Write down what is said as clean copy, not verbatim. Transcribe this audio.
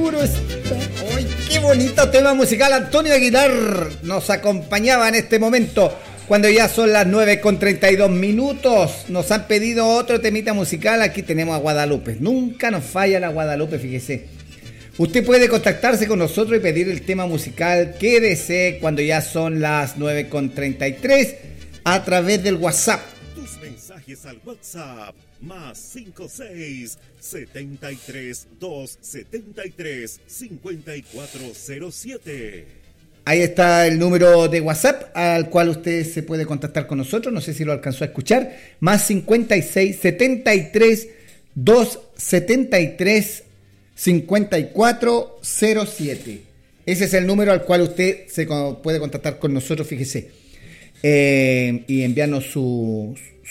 seguro está. ¡Ay, qué bonito tema musical! Antonio Aguilar nos acompañaba en este momento, cuando ya son las 9:32. Nos han pedido otro temita musical. Aquí tenemos a Guadalupe. Nunca nos falla la Guadalupe, fíjese. Usted puede contactarse con nosotros y pedir el tema musical que desee cuando ya son las 9:33 a través del WhatsApp. Tus mensajes al WhatsApp más 56 73 273 5407. Ahí está el número de WhatsApp al cual usted se puede contactar con nosotros. No sé si lo alcanzó a escuchar. Más 56 73 273 5407. Ese es el número al cual usted se puede contactar con nosotros, fíjese. Y enviarnos sus